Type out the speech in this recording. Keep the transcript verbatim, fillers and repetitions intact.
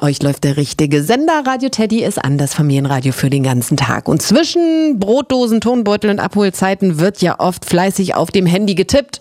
Bei euch läuft der richtige Sender. Radio Teddy ist an, das Familienradio für den ganzen Tag. Und zwischen Brotdosen, Tonbeutel und Abholzeiten wird ja oft fleißig auf dem Handy getippt.